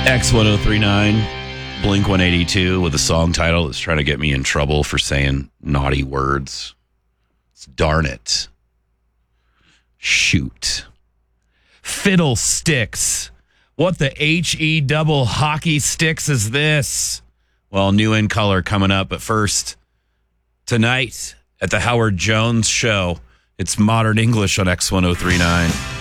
X1039, Blink 182 with a song title that's trying to get me in trouble for saying naughty words. It's Darn It. Shoot. Fiddlesticks. What the HE double hockey sticks is this? Well, new in color coming up, but first, tonight at the Howard Jones Show, it's Modern English on X1039.